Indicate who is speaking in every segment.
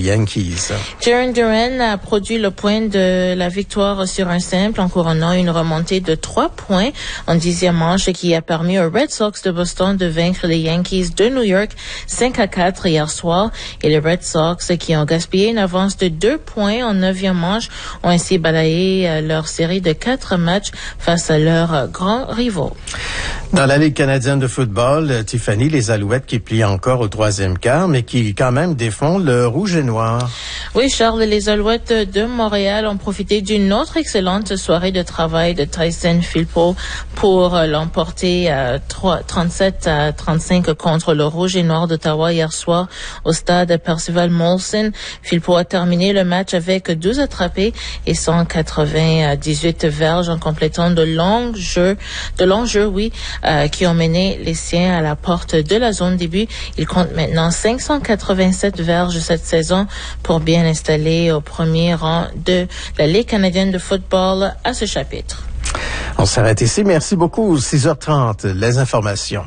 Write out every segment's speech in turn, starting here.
Speaker 1: Yankees.
Speaker 2: Jarren Duran a produit le point de la victoire sur un simple en couronnant une remontée de 3 points en 10e manche qui a permis aux Red Sox de Boston de vaincre les Yankees de New York 5-4 hier soir. Et les Red Sox, qui ont gaspillé une avance de 2 points en 9e manche, ont ainsi balayé leur série de 4 matchs face à leurs grands rivaux.
Speaker 1: Dans la Ligue canadienne de football, Tiffany, les Alouettes qui plient encore au 3e quart, mais qui quand même défont le rouge et noir.
Speaker 2: Oui, Charles, les Alouettes de Montréal ont profité d'une autre excellente soirée de travail de Tyson Philpot pour l'emporter 37-35 contre le rouge et noir d'Ottawa hier soir au stade Percival Molson. Philpot a terminé le match avec 12 attrapés et 198 verges en complétant de longs jeux, qui ont mené les siens à la porte de la zone début. Il compte maintenant 587 verges cette saison pour bien installer au premier rang de la Ligue canadienne de football à ce chapitre.
Speaker 1: On s'arrête ici. Merci beaucoup. 6h30, les informations.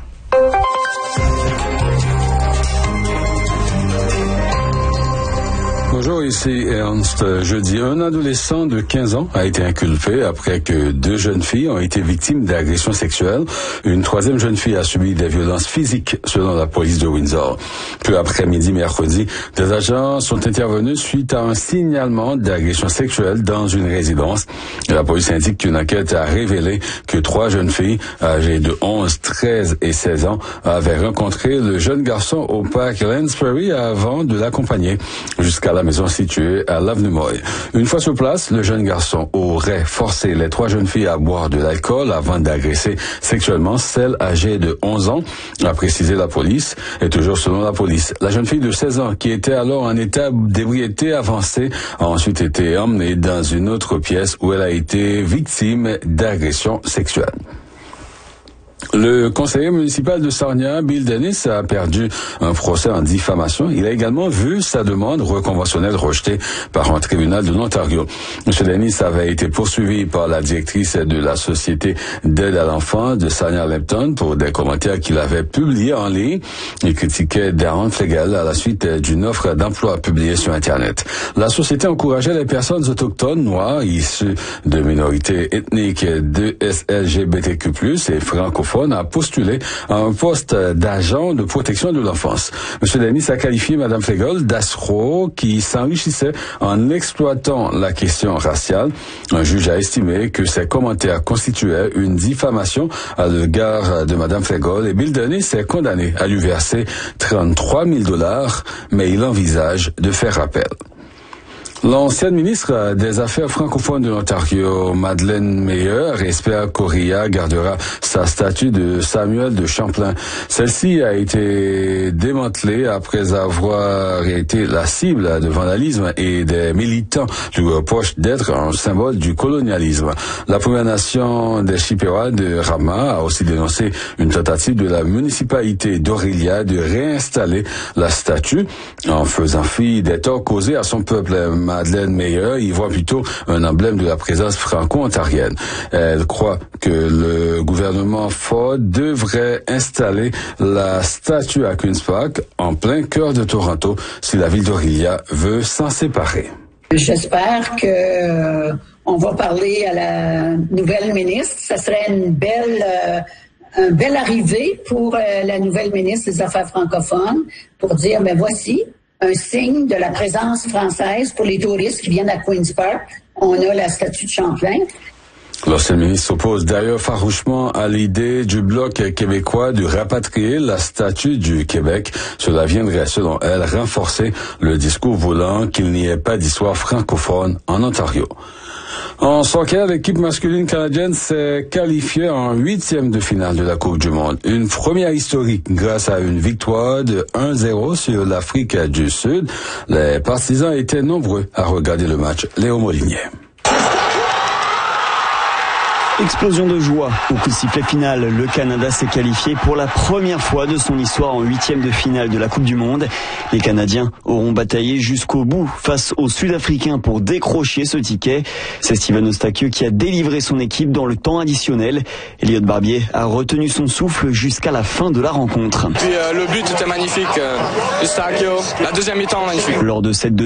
Speaker 3: Bonjour, ici Ernst. Jeudi, un adolescent de 15 ans a été inculpé après que 2 jeunes filles ont été victimes d'agressions sexuelles. Une 3e jeune fille a subi des violences physiques, selon la police de Windsor. Peu après-midi mercredi, des agents sont intervenus suite à un signalement d'agression sexuelle dans une résidence. La police indique qu'une enquête a révélé que 3 jeunes filles, âgées de 11, 13 et 16 ans, avaient rencontré le jeune garçon au parc Lansbury avant de l'accompagner jusqu'à la maison située à l'Avenue Moy. Une fois sur place, le jeune garçon aurait forcé les 3 jeunes filles à boire de l'alcool avant d'agresser sexuellement celle âgée de 11 ans, a précisé la police. Et toujours selon la police, la jeune fille de 16 ans, qui était alors en état d'ébriété avancée, a ensuite été emmenée dans une autre pièce où elle a été victime d'agression sexuelle. Le conseiller municipal de Sarnia, Bill Dennis, a perdu un procès en diffamation. Il a également vu sa demande reconventionnelle rejetée par un tribunal de l'Ontario. M. Dennis avait été poursuivi par la directrice de la Société d'aide à l'enfant de Sarnia-Lempton pour des commentaires qu'il avait publiés en ligne. Il critiquait Darren Flegel à la suite d'une offre d'emploi publiée sur Internet. La société encourageait les personnes autochtones, noires, issues de minorités ethniques de LGBTQ+, et francophones à postuler à un poste d'agent de protection de l'enfance. M. Dennis a qualifié Mme Flegel d'escroc qui s'enrichissait en exploitant la question raciale. Un juge a estimé que ces commentaires constituaient une diffamation à l'égard de Mme Flegel et Bill Dennis est condamné à lui verser 33 000 $, mais il envisage de faire appel. L'ancienne ministre des Affaires francophones de l'Ontario, Madeleine Meyer, espère qu'Oria gardera sa statue de Samuel de Champlain. Celle-ci a été démantelée après avoir été la cible de vandalisme et des militants lui reprochent d'être un symbole du colonialisme. La Première Nation des Chippewas de Rama a aussi dénoncé une tentative de la municipalité d'Orillia de réinstaller la statue en faisant fi des torts causés à son peuple. Madeleine Meyer y voit plutôt un emblème de la présence franco-ontarienne. Elle croit que le gouvernement Ford devrait installer la statue à Queen's Park en plein cœur de Toronto si la ville d'Orillia veut s'en séparer.
Speaker 4: J'espère que on va parler à la nouvelle ministre. Ça serait une belle arrivée pour la nouvelle ministre des Affaires francophones pour dire, ben voici un signe de la présence française pour les touristes qui viennent à Queen's Park. On a la statue de Champlain.
Speaker 3: L'ancien ministre s'oppose d'ailleurs farouchement à l'idée du Bloc québécois de rapatrier la statue du Québec. Cela viendrait, selon elle, renforcer le discours voulant qu'il n'y ait pas d'histoire francophone en Ontario. En soccer, l'équipe masculine canadienne s'est qualifiée en 8e de finale de la Coupe du Monde. Une première historique grâce à une victoire de 1-0 sur l'Afrique du Sud. Les partisans étaient nombreux à regarder le match. Léo Molinier.
Speaker 5: Explosion de joie au coup de sifflet final. Le Canada s'est qualifié pour la première fois de son histoire en 8e de finale de la Coupe du Monde. Les Canadiens auront bataillé jusqu'au bout face aux Sud-Africains pour décrocher ce ticket. C'est Steven Eustachieux qui a délivré son équipe dans le temps additionnel. Elliott Barbier a retenu son souffle jusqu'à la fin de la rencontre.
Speaker 6: Puis le but était magnifique. Eustachieux, la deuxième mi-temps magnifique.
Speaker 5: Lors de cette